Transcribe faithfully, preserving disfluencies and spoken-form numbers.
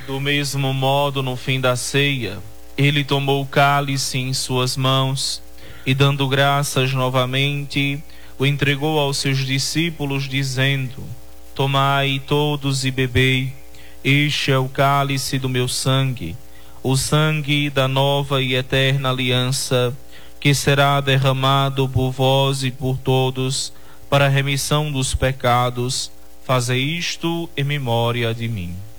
Do mesmo modo, no fim da ceia, ele tomou o cálice em suas mãos e, dando graças novamente, o entregou aos seus discípulos, dizendo: Tomai todos e bebei, este é o cálice do meu sangue, o sangue da nova e eterna aliança, que será derramado por vós e por todos para a remissão dos pecados. Fazei isto em memória de mim.